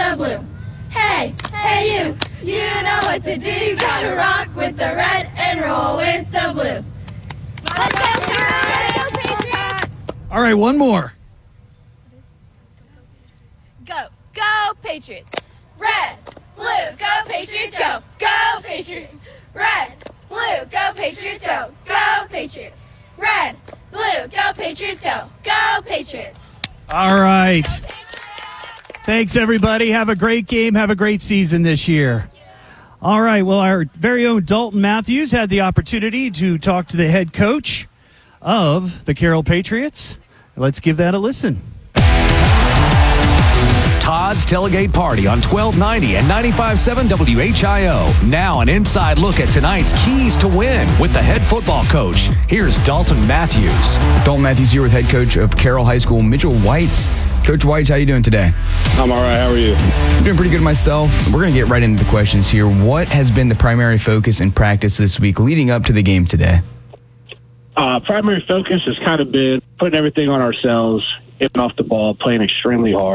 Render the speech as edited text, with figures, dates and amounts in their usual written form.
the blue. Hey, hey you know what to do. You gotta rock with the red and roll with the blue. Let's go, Patriots! All right, one more. Go Patriots! Red, blue, go Patriots, go! Go Patriots! Red, blue, go Patriots, go! Go Patriots! Red, blue, go Patriots, go! Go Patriots! All right. Thanks, everybody. Have a great game. Have a great season this year. All right. Well, our very own Dalton Matthews had the opportunity to talk to the head coach of the Carroll Patriots. Let's give that a listen. Todd's Tailgate Party on 1290 and 95.7 WHIO. Now an inside look at tonight's keys to win with the head football coach. Here's Dalton Matthews. Dalton Matthews here with head coach of Carroll High School, Mitchell Whites. Coach Whites, how you doing today? I'm all right. How are you? I'm doing pretty good myself. We're going to get right into the questions here. What has been the primary focus in practice this week leading up to the game today? Primary focus has kind of been putting everything on ourselves, getting off the ball, playing extremely hard.